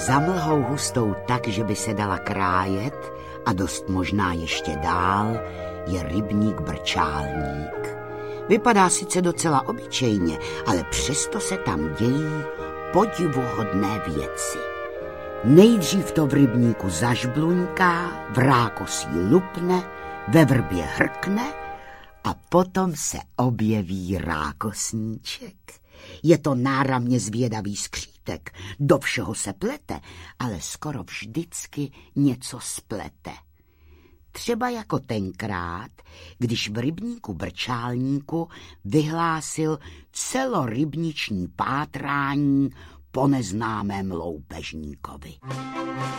Za mlhou hustou tak, že by se dala krájet a dost možná ještě dál, je rybník Brčálník. Vypadá sice docela obyčejně, ale přesto se tam dějí podivuhodné věci. Nejdřív to v rybníku zažbluňká, v rákosí lupne, ve vrbě hrkne a potom se objeví rákosníček. Je to náramně zvědavý skřítek, do všeho se plete, ale skoro vždycky něco splete. Třeba jako tenkrát, když v rybníku Brčálníku vyhlásil celorybniční pátrání po neznámém loupežníkovi.